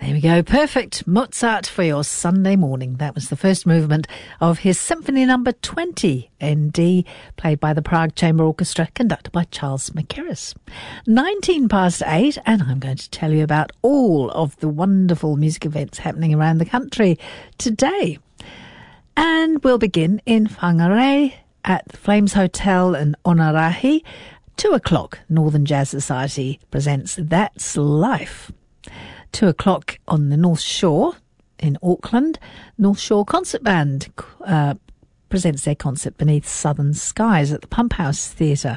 There we go. Perfect Mozart for your Sunday morning. That was the first movement of his Symphony Number 20 in D, played by the Prague Chamber Orchestra, conducted by Charles Mackerras. 8:19, and I'm going to tell you about all of the wonderful music events happening around the country today. And we'll begin in Whangarei at the Flames Hotel in Onarahi. 2:00, Northern Jazz Society presents That's Life. 2:00 on the North Shore in Auckland. North Shore Concert Band presents their concert Beneath Southern Skies at the Pump House Theatre.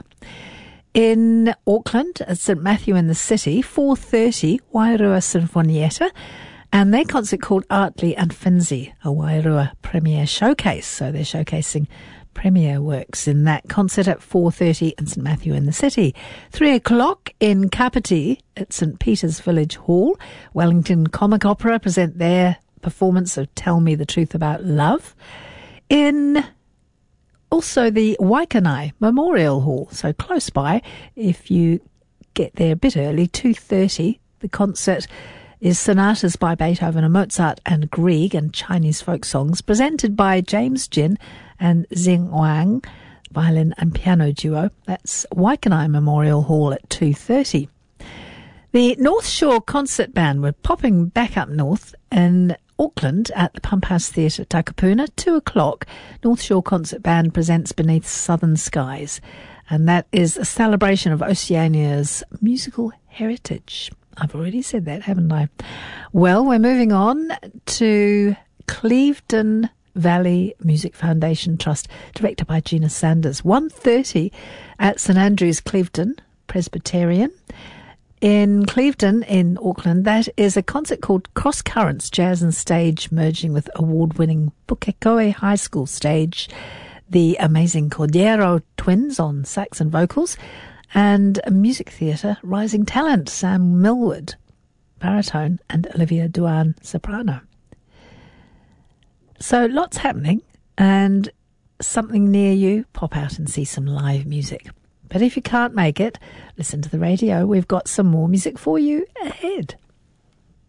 In Auckland, at St Matthew in the City, 4:30, Wairua Sinfonietta, and their concert called Artley and Finzi, a Wairua premiere showcase. So they're showcasing premiere works in that concert at 4:30 in St Matthew in the City. 3:00 in Kapiti at St Peter's Village Hall. Wellington Comic Opera present their performance of Tell Me the Truth About Love. In also the Waikanai Memorial Hall, so close by, if you get there a bit early, 2:30, the concert is Sonatas by Beethoven and Mozart and Grieg and Chinese folk songs, presented by James Jin and Xing Wang, violin and piano duo. That's Waikanai Memorial Hall at 2:30. The North Shore Concert Band were popping back up north in Auckland at the Pump House Theatre Takapuna. 2:00, North Shore Concert Band presents Beneath Southern Skies, and that is a celebration of Oceania's musical heritage. I've already said that, haven't I? Well, we're moving on to Clevedon Valley Music Foundation Trust, directed by Gina Sanders. 1:30 at St Andrew's Clevedon Presbyterian. In Clevedon, in Auckland, that is a concert called Cross Currents Jazz and Stage, merging with award-winning Pukekohe High School stage, the amazing Cordero Twins on sax and vocals, and a music theatre rising talent, Sam Millward, baritone, and Olivia Duan, soprano. So lots happening, and something near you, pop out and see some live music. But if you can't make it, listen to the radio. We've got some more music for you ahead.